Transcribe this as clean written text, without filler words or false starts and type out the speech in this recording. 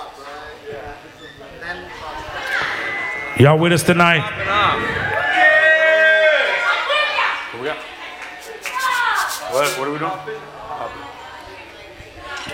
Y'all with us tonight? What are we doing?